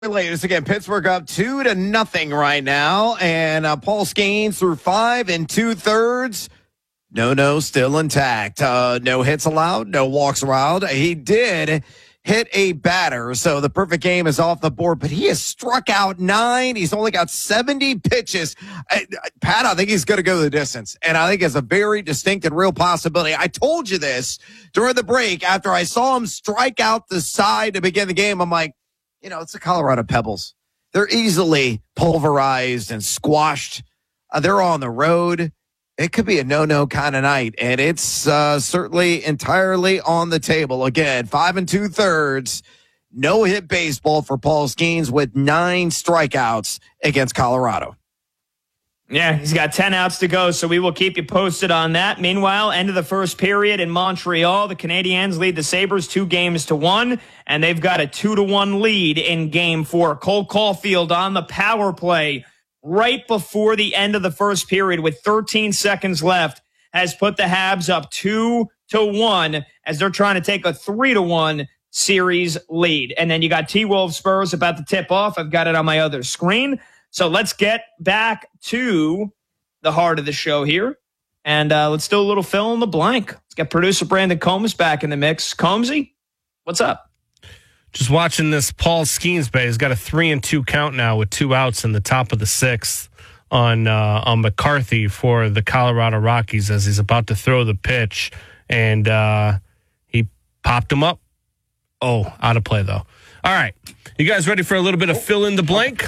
Latest again, Pittsburgh up 2-0 right now, and Paul Skeens through 5 2/3. No, still intact. No hits allowed, no walks allowed. He did hit a batter, so the perfect game is off the board, but he has struck out 9. He's only got 70 pitches. Pat, I think he's going to go the distance, and I think it's a very distinct and real possibility. I told you this during the break after I saw him strike out the side to begin the game. I'm like, it's the Colorado Pebbles. They're easily pulverized and squashed. They're on the road. It could be a no-no kind of night, and it's certainly entirely on the table. Again, 5 2/3, no-hit baseball for Paul Skeens with 9 strikeouts against Colorado. Yeah, he's got 10 outs to go, so we will keep you posted on that. Meanwhile, end of the first period in Montreal, the Canadiens lead the Sabres 2-1, and they've got a 2-1 lead in Game 4. Cole Caulfield on the power play right before the end of the first period with 13 seconds left has put the Habs up 2-1 as they're trying to take a 3-1 series lead. And then you got T-Wolves Spurs about to tip off. I've got it on my other screen. So let's get back to the heart of the show here, and let's do a little fill in the blank. Let's get producer Brandon Combs back in the mix. Combsy, what's up? Just watching this Paul Skeens Bay. He's got a 3-2 count now with 2 outs in the top of the 6th on McCarthy for the Colorado Rockies as he's about to throw the pitch, and he popped him up. Oh, out of play, though. All right. You guys ready for a little bit of fill in the blank?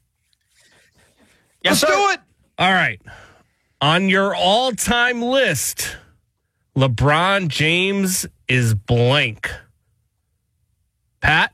Yes, Let's do it. All right. On your all-time list, LeBron James is blank. Pat?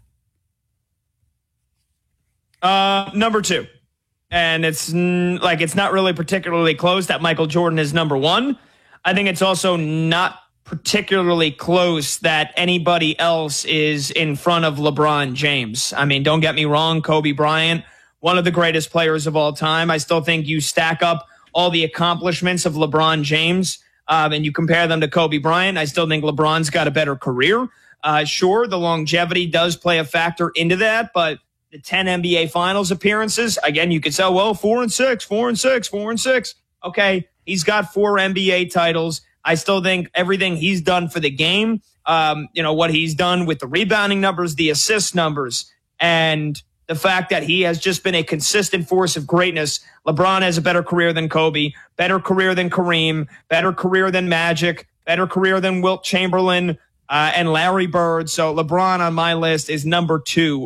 Number 2. And it's not really particularly close that Michael Jordan is number 1. I think it's also not particularly close that anybody else is in front of LeBron James. I mean, don't get me wrong, Kobe Bryant, one of the greatest players of all time. I still think you stack up all the accomplishments of LeBron James and you compare them to Kobe Bryant. I still think LeBron's got a better career. Sure, the longevity does play a factor into that, but the 10 NBA Finals appearances, again, you could say, well, 4-6. Okay, he's got 4 NBA titles. I still think everything he's done for the game, what he's done with the rebounding numbers, the assist numbers, and the fact that he has just been a consistent force of greatness. LeBron has a better career than Kobe, better career than Kareem, better career than Magic, better career than Wilt Chamberlain and Larry Bird. So LeBron on my list is number 2